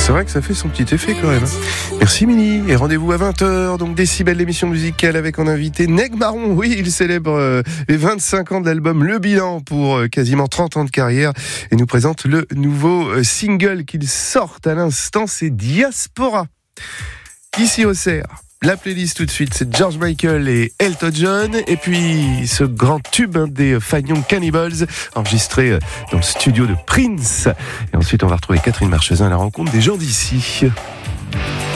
C'est vrai que ça fait son petit effet quand même. Merci Mini, et rendez-vous à 20h, donc Décibel, l'émission musicale avec en invité Neg Marron. Oui, il célèbre les 25 ans de l'album Le Bilan pour quasiment 30 ans de carrière et nous présente le nouveau single qu'il sort à l'instant, c'est Diaspora. Ici au CR. La playlist tout de suite, c'est George Michael et Elton John, et puis ce grand tube des Fagnon Cannibals, enregistré dans le studio de Prince. Et ensuite, on va retrouver Catherine Marchesin à la rencontre des gens d'ici.